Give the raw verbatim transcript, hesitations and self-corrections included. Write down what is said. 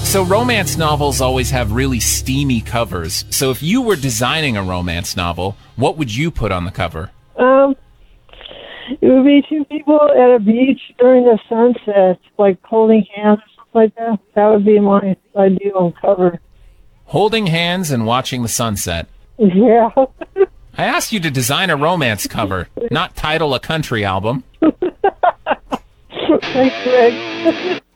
So romance novels always have really steamy covers. So if you were designing a romance novel, what would you put on the cover? Um, it would be two people at a beach during the sunset, like holding hands or something like that. That would be my ideal cover. Holding hands and watching the sunset. Yeah. I asked you to design a romance cover, not title a country album. Thanks, Greg.